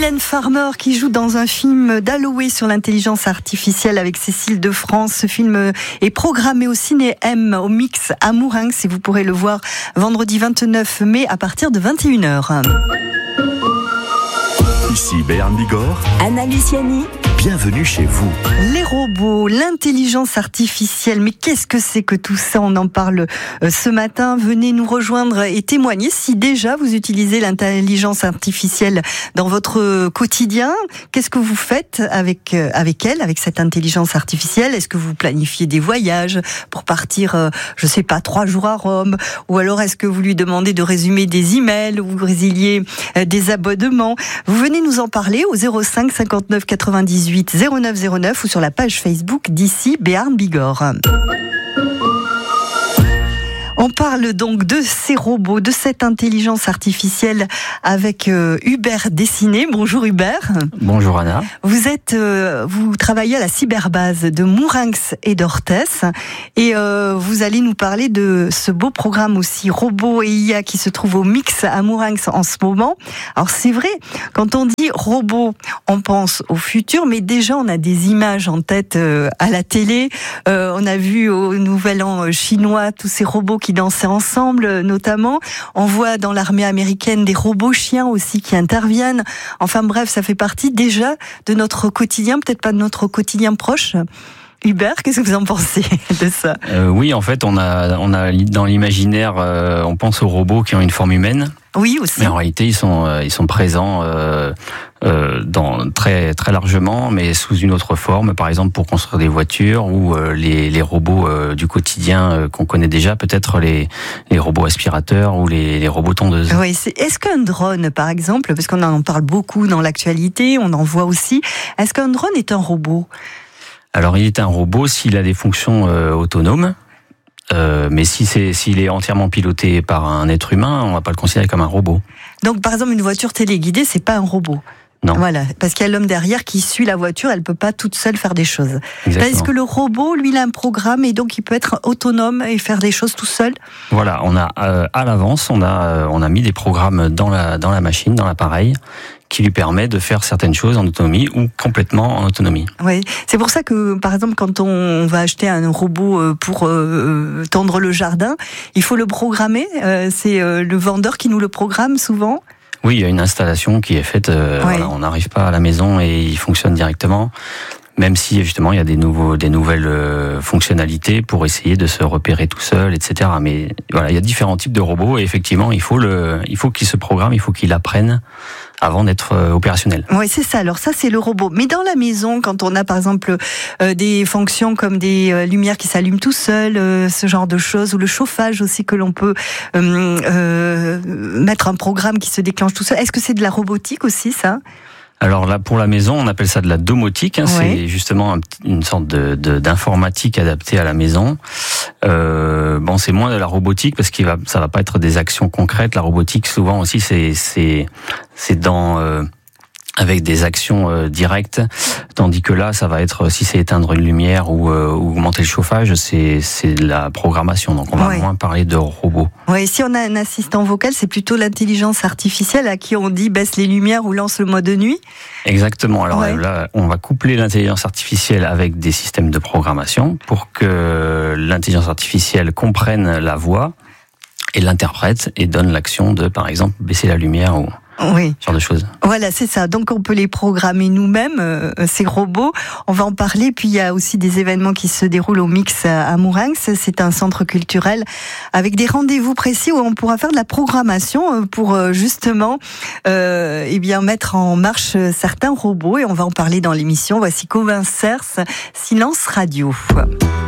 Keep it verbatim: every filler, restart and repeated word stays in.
Mylène Farmer qui joue dans un film d'Halloween sur l'intelligence artificielle avec Cécile de France. Ce film est programmé au Ciné M au Mix à Mourinx et vous pourrez le voir vendredi vingt-neuf mai à partir de vingt et une heures. Ici Béarn Bigorre, Anna Luciani. Bienvenue chez vous. Les robots, l'intelligence artificielle, mais qu'est-ce que c'est que tout ça? On en parle ce matin. Venez nous rejoindre et témoigner si déjà vous utilisez l'intelligence artificielle dans votre quotidien. Qu'est-ce que vous faites avec, avec elle, avec cette intelligence artificielle? Est-ce que vous planifiez des voyages pour partir, je sais pas, trois jours à Rome? Ou alors est-ce que vous lui demandez de résumer des emails ou vous résiliez des abonnements? Vous venez nous en parler au zéro cinq cinquante-neuf quatre-vingt-dix-huit zéro neuf zéro neuf ou sur la page Facebook d'ici Béarn Bigorre. On parle donc de ces robots, de cette intelligence artificielle avec euh, Hubert Dessiné. Bonjour Hubert. Bonjour Anna. Vous êtes, euh, vous travaillez à la cyberbase de Mourinx et d'Orthès et euh, vous allez nous parler de ce beau programme aussi robots et I A qui se trouve au Mix à Mourinx en ce moment. Alors c'est vrai, quand on dit robot, on pense au futur, mais déjà on a des images en tête euh, à la télé. Euh, on a vu au Nouvel An chinois tous ces robots qui dansaient ensemble, notamment. On voit dans l'armée américaine des robots chiens aussi qui interviennent. Enfin bref, ça fait partie déjà de notre quotidien, peut-être pas de notre quotidien proche. Hubert, qu'est-ce que vous en pensez de ça? euh, Oui, en fait, on a, on a dans l'imaginaire, euh, on pense aux robots qui ont une forme humaine. Oui, aussi. Mais en réalité, ils sont, euh, ils sont présents euh, euh, dans, très, très largement, mais sous une autre forme. Par exemple, pour construire des voitures ou euh, les, les robots euh, du quotidien euh, qu'on connaît déjà, peut-être les, les robots aspirateurs ou les, les robots tondeuses. Oui, c'est, est-ce qu'un drone, par exemple, parce qu'on en parle beaucoup dans l'actualité, on en voit aussi, est-ce qu'un drone est un robot? Alors, il est un robot s'il a des fonctions euh, autonomes. Euh, mais si c'est s'il est entièrement piloté par un être humain, on va pas le considérer comme un robot. Donc, par exemple, une voiture téléguidée, c'est pas un robot. Non. Voilà, parce qu'il y a l'homme derrière qui suit la voiture, elle peut pas toute seule faire des choses. Exactement. Est-ce que le robot, lui, il a un programme et donc il peut être autonome et faire des choses tout seul? Voilà, on a euh, à l'avance, on a euh, on a mis des programmes dans la dans la machine, dans l'appareil, qui lui permet de faire certaines choses en autonomie ou complètement en autonomie. Oui, c'est pour ça que, par exemple, quand on va acheter un robot pour euh, tondre le jardin, il faut le programmer. Euh, c'est euh, le vendeur qui nous le programme souvent. Oui, il y a une installation qui est faite. Euh, oui. Voilà, on n'arrive pas à la maison et il fonctionne directement. Même si justement il y a des nouveaux, des nouvelles euh, fonctionnalités pour essayer de se repérer tout seul, et cetera. Mais voilà, il y a différents types de robots et effectivement, il faut le, il faut qu'ils se programment, il faut qu'ils apprennent avant d'être euh, opérationnel. Oui, c'est ça. Alors ça, c'est le robot. Mais dans la maison, quand on a par exemple euh, des fonctions comme des euh, lumières qui s'allument tout seul, euh, ce genre de choses, ou le chauffage aussi que l'on peut euh, euh, mettre un programme qui se déclenche tout seul. Est-ce que c'est de la robotique aussi, ça ? Alors là, pour la maison, on appelle ça de la domotique. Hein, ouais. C'est justement un, une sorte de, de, d'informatique adaptée à la maison. Euh, bon, c'est moins de la robotique parce qu'il va, ça va pas être des actions concrètes. La robotique, souvent aussi, c'est, c'est, c'est dans euh, avec des actions euh, directes, tandis que là, ça va être si c'est éteindre une lumière ou, euh, ou augmenter le chauffage, c'est c'est de la programmation. Donc on va ouais. moins parler de robots. Oui, si on a un assistant vocal, c'est plutôt l'intelligence artificielle à qui on dit baisse les lumières ou lance le mode nuit. Exactement. Alors ouais. là, on va coupler l'intelligence artificielle avec des systèmes de programmation pour que l'intelligence artificielle comprenne la voix et l'interprète et donne l'action de, par exemple, baisser la lumière ou oui. ce genre de choses. Voilà, c'est ça. Donc on peut les programmer nous-mêmes, euh, ces robots. On va en parler. Puis il y a aussi des événements qui se déroulent au Mix à Mourinx. C'est un centre culturel avec des rendez-vous précis où on pourra faire de la programmation pour justement euh, eh bien mettre en marche certains robots. Et on va en parler dans l'émission. Voici Covin Cers, Silence Radio.